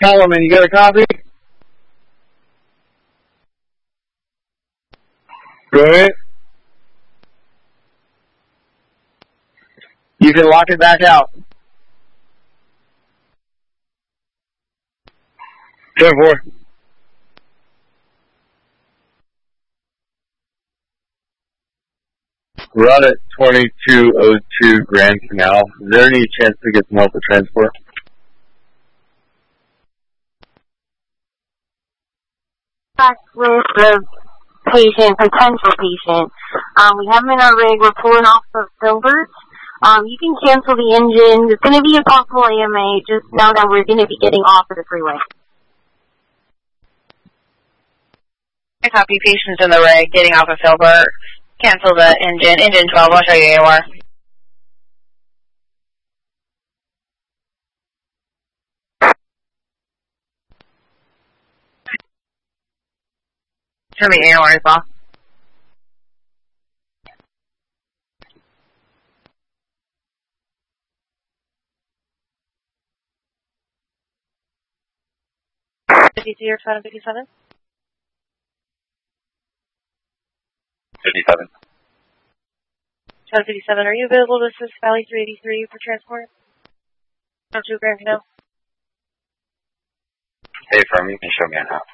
Solomon, you got a copy? Go ahead. You can lock it back out. 10-4. We're out at 2202 Grand Canal. Is there any chance to get some help with transport? With the patient, potential patient. We have him in our rig. We're pulling off the filbert. You can cancel the engine. It's going to be a possible AMA just now that we're going to be getting off of the freeway. I copy, patients in the rig, getting off of filbert. Cancel the engine. Engine 12, I'll show you AOR. Show me AOR as well. or 57? 57. 57, are you available? This is Valley 383 for transport. Down to Grand Canal. Hey, firm, you can show me a map.